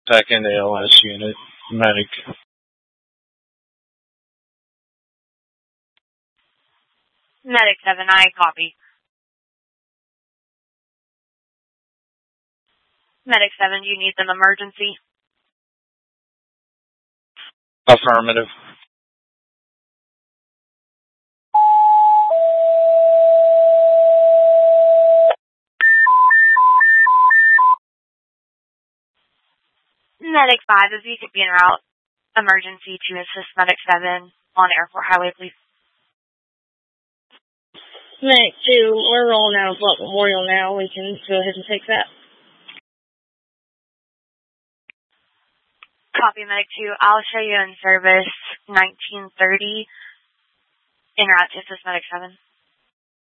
Second ALS unit, medic. Medic 7, I copy. Medic 7, do you need them emergency? Affirmative. Medic 5, if you could be en route, emergency to assist Medic 7 on Airport Highway, please. Medic 2, we're rolling out of Blunt Memorial now. We can go ahead and take that. Copy, Medic 2. I'll show you in service 1930 en route to assist Medic 7.